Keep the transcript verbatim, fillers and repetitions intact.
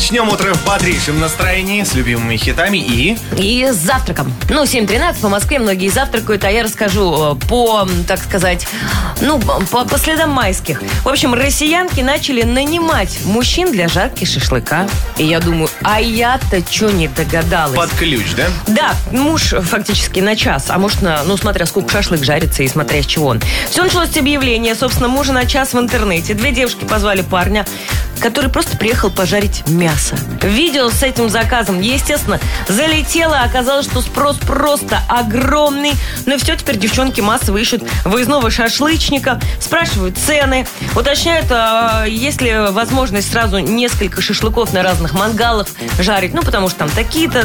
Начнем утро в бодрейшем настроении с любимыми хитами и... И с завтраком. Ну, семь тринадцать по Москве, многие завтракают, а я расскажу по, так сказать, ну, по, по следам майских. В общем, россиянки начали нанимать мужчин для жарки шашлыка. И я думаю, а я-то что не догадалась? Под ключ, да? Да, муж фактически на час, а может, на, ну, смотря сколько шашлык жарится и смотря с чего он. Все началось с объявления, собственно, мужа на час в интернете. Две девушки позвали парня, который просто приехал пожарить мясо. Видео с этим заказом, естественно, залетело. Оказалось, что спрос просто огромный. Ну и все, теперь девчонки массово ищут выездного шашлычника, спрашивают цены, уточняют, а, есть ли возможность сразу несколько шашлыков на разных мангалах жарить. Ну, потому что там такие-то